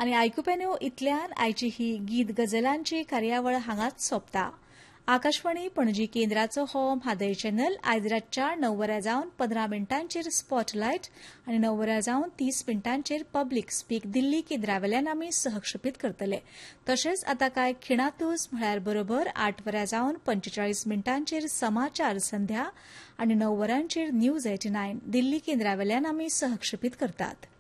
आनी आयकुप्यानो इतल्यान आयची ही गीत गझलांची कार्यावळ हांगाच सोंपता. आकाशवाणी पणजी केंद्राचो हो म्हादय चॅनल आयज रातच्या 9:15 स्पॉटलायट आनी 9:30 पब्लीक स्पीक दिल्ली केंद्रावेल्यान आमी सहक्षेपीत करतले. तशेंच आतां कांय खिणातूच म्हळ्यार बरोबर 8:45 समाचार संध्या आनी 9 वरांचेर न्यूज 89 दिल्ली केंद्रावेल्यान आमी सहक्षेपीत करतात.